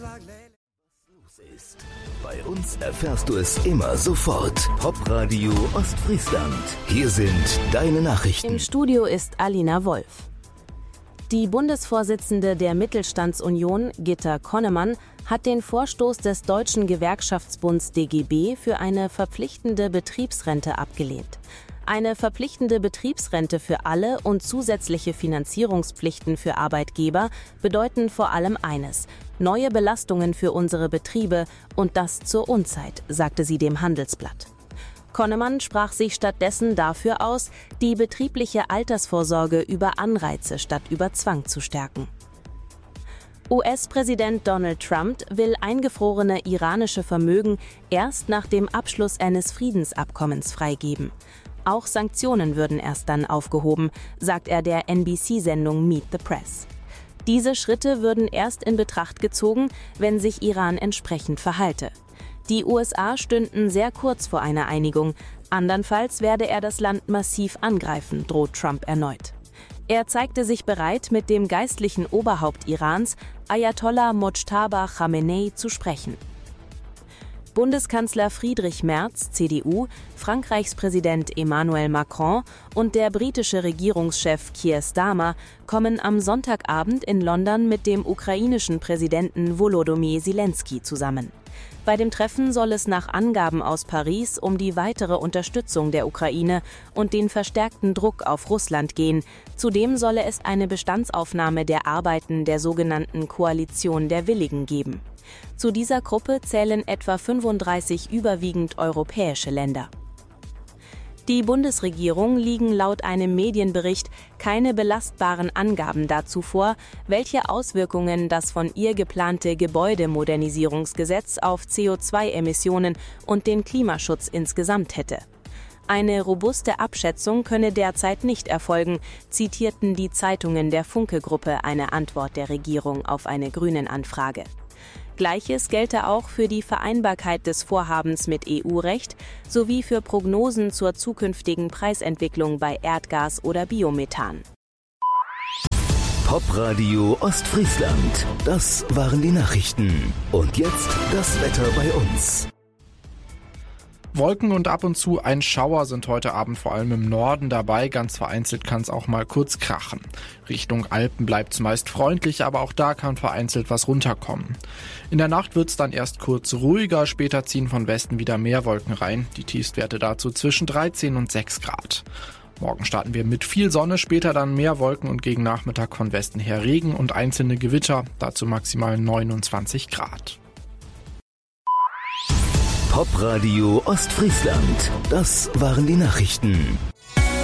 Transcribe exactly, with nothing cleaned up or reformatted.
Ist. Bei uns erfährst du es immer sofort. Popradio Ostfriesland. Hier sind deine Nachrichten. Im Studio ist Alina Wolf. Die Bundesvorsitzende der Mittelstandsunion, Gitta Connemann, hat den Vorstoß des Deutschen Gewerkschaftsbunds D G B für eine verpflichtende Betriebsrente abgelehnt. Eine verpflichtende Betriebsrente für alle und zusätzliche Finanzierungspflichten für Arbeitgeber bedeuten vor allem eines: neue Belastungen für unsere Betriebe und das zur Unzeit, sagte sie dem Handelsblatt. Connemann sprach sich stattdessen dafür aus, die betriebliche Altersvorsorge über Anreize statt über Zwang zu stärken. U S-Präsident Donald Trump will eingefrorene iranische Vermögen erst nach dem Abschluss eines Friedensabkommens freigeben. Auch Sanktionen würden erst dann aufgehoben, sagt er der N B C-Sendung Meet the Press. Diese Schritte würden erst in Betracht gezogen, wenn sich Iran entsprechend verhalte. Die U S A stünden sehr kurz vor einer Einigung, andernfalls werde er das Land massiv angreifen, droht Trump erneut. Er zeigte sich bereit, mit dem geistlichen Oberhaupt Irans, Ayatollah Mojtaba Khamenei, zu sprechen. Bundeskanzler Friedrich Merz, C D U, Frankreichs Präsident Emmanuel Macron und der britische Regierungschef Keir Starmer kommen am Sonntagabend in London mit dem ukrainischen Präsidenten Volodymyr Zelensky zusammen. Bei dem Treffen soll es nach Angaben aus Paris um die weitere Unterstützung der Ukraine und den verstärkten Druck auf Russland gehen. Zudem solle es eine Bestandsaufnahme der Arbeiten der sogenannten Koalition der Willigen geben. Zu dieser Gruppe zählen etwa fünfunddreißig überwiegend europäische Länder. Die Bundesregierung liegen laut einem Medienbericht keine belastbaren Angaben dazu vor, welche Auswirkungen das von ihr geplante Gebäudemodernisierungsgesetz auf C O zwei Emissionen und den Klimaschutz insgesamt hätte. Eine robuste Abschätzung könne derzeit nicht erfolgen, zitierten die Zeitungen der Funke-Gruppe eine Antwort der Regierung auf eine Grünen-Anfrage. Gleiches gelte auch für die Vereinbarkeit des Vorhabens mit E U-Recht sowie für Prognosen zur zukünftigen Preisentwicklung bei Erdgas oder Biomethan. Popradio Ostfriesland. Das waren die Nachrichten. Und jetzt das Wetter bei uns. Wolken und ab und zu ein Schauer sind heute Abend vor allem im Norden dabei. Ganz vereinzelt kann es auch mal kurz krachen. Richtung Alpen bleibt es meist freundlich, aber auch da kann vereinzelt was runterkommen. In der Nacht wird es dann erst kurz ruhiger, später ziehen von Westen wieder mehr Wolken rein. Die Tiefstwerte dazu zwischen dreizehn und sechs Grad. Morgen starten wir mit viel Sonne, später dann mehr Wolken und gegen Nachmittag von Westen her Regen und einzelne Gewitter, dazu maximal neunundzwanzig Grad. Popradio Ostfriesland. Das waren die Nachrichten.